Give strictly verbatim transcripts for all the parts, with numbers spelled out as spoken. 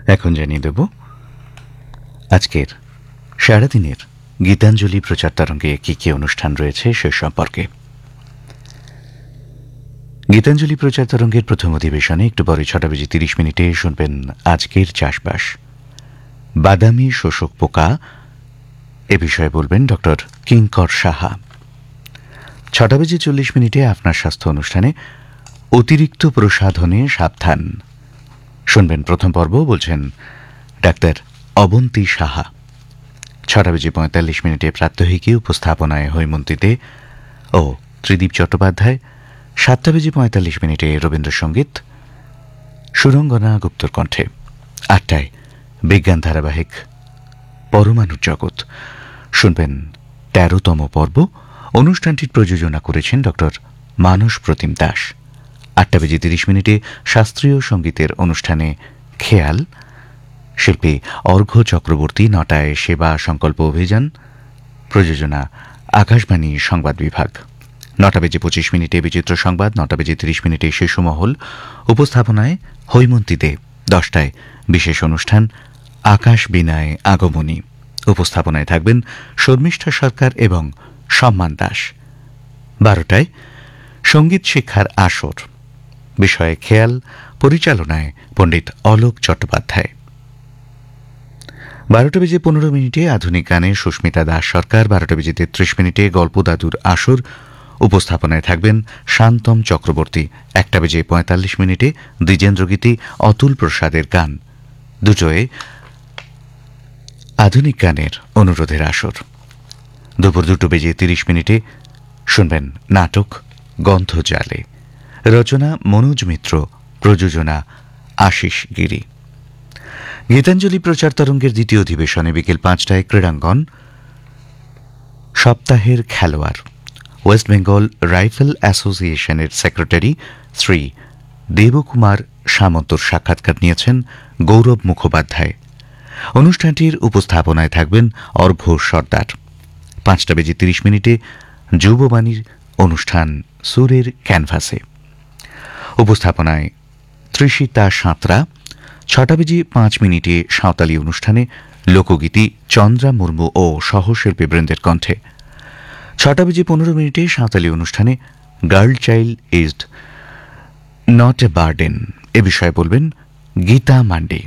এখন জানিয়ে দেব আজকের সারাদিনের গীতাঞ্জলি প্রচার তরঙ্গে কি কি অনুষ্ঠান রয়েছে সে সম্পর্কে। গীতাঞ্জলি প্রচার তরঙ্গের প্রথম অধিবেশনে একটু পরে ছটা বেজে তিরিশ মিনিটে শুনবেন আজকের চাষবাস। বাদামি শোষক পোকা এ বিষয়ে বলবেন ডক্টর কিঙ্কর সাহা। ছটা বেজে চল্লিশ মিনিটে আপনার স্বাস্থ্য অনুষ্ঠানে অতিরিক্ত প্রসাধনে সাবধান শুনবেন প্রথম পর্ব, বলছেন ডাক্তার অবন্তী সাহা। ছটা বেজে পঁয়তাল্লিশ মিনিটে প্রাত্যহিকী উপস্থাপনায় হৈমন্তী দে ও ত্রিদীপ চট্টোপাধ্যায়। সাতটা বেজে পঁয়তাল্লিশ মিনিটে রবীন্দ্রসঙ্গীত সুরঙ্গনা গুপ্তর কণ্ঠে। আটটায় বিজ্ঞান ধারাবাহিক পরমাণুর জগৎ শুনবেন তেরোতম পর্ব। অনুষ্ঠানটির প্রযোজনা করেছেন ডক্টর মানস প্রতিম দাস। আটটা বেজে তিরিশ মিনিটে শাস্ত্রীয় সঙ্গীতের অনুষ্ঠানে খেয়াল, শিল্পী অর্ঘ্য চক্রবর্তী। নটায় সেবা সংকল্প অভিযান, প্রযোজনা আকাশবাণী সংবাদ বিভাগ। নটা বেজে পঁচিশ মিনিটে বিচিত্র সংবাদ। নটা বেজে তিরিশ মিনিটে শিশুমহল, উপস্থাপনায় হৈমন্তী দে। দশটায় বিশেষ অনুষ্ঠান আকাশ বিনায় আগমনী, উপস্থাপনায় থাকবেন শর্মিষ্ঠা সরকার এবং সম্মান দাস। বারোটায় সঙ্গীত শিক্ষার আসর, বিষয়ে খেয়াল, পরিচালনায় পণ্ডিত অলোক চট্টোপাধ্যায়। বারোটা বেজে পনেরো মিনিটে আধুনিক গানে সুস্মিতা দাস সরকার। বারোটা বেজে তেত্রিশ মিনিটে গল্প দাদুর আসর, উপস্থাপনায় থাকবেন শান্তম চক্রবর্তী। একটা বেজে পঁয়তাল্লিশ মিনিটে দ্বিজেন্দ্রগীতি অতুল প্রসাদের গান। দুটোয় আধুনিক গানের অনুরোধের আসর। দুপুর দুটো বেজে তিরিশ মিনিটে শুনবেন নাটক গন্ধজালে, রচনা মনোজ মিত্র, প্রযোজনা আশিস গিরি। গীতাঞ্জলি প্রচার তরঙ্গের দ্বিতীয় অধিবেশনে বিকেল পাঁচটায় ক্রীড়াঙ্গন সপ্তাহের খেলোয়াড় ওয়েস্ট বেঙ্গল রাইফেল অ্যাসোসিয়েশনের সেক্রেটারি শ্রী দেবকুমার সামন্তর সাক্ষাৎকার নিয়েছেন গৌরব মুখোপাধ্যায়। অনুষ্ঠানটির উপস্থাপনায় থাকবেন অর্ঘ্য সর্দার। পাঁচটা বেজে তিরিশ মিনিটে যুববাণীর অনুষ্ঠান সুরের ক্যানভাসে, উপস্থাপনায় ত্রিশিতা সাঁতরা। ছটা বেজে পাঁচ মিনিটে সাঁওতালি অনুষ্ঠানে লোকগীতি চন্দ্রা মুর্মু ও সহশিল্পীবৃন্দের কণ্ঠে। ছটা বেজে পনেরো মিনিটে সাঁওতালি অনুষ্ঠানে girl child is not a burden এ বিষয়ে বলবেন গীতা মান্ডে।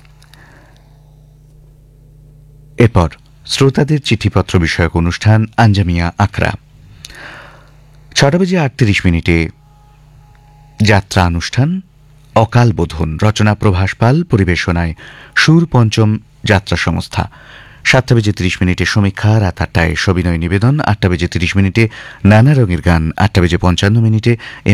এরপর শ্রোতাদের চিঠিপত্র বিষয়ক অনুষ্ঠান আঞ্জামিয়া আখড়া। ছটা বেজে আটত্রিশ মিনিটে যাত্রা অনুষ্ঠান অকাল বোধন, রচনা প্রভাস পাল, পরিবেশনায় সুর পঞ্চম যাত্রা সংস্থা। সাতটা বেজে তিরিশ মিনিটে সমীক্ষা, রাত আটটায় সবিনয় নিবেদন। আটটা বেজে তিরিশ মিনিটে নানা রঙের গান। আটটা বেজে পঞ্চান্ন মিনিটে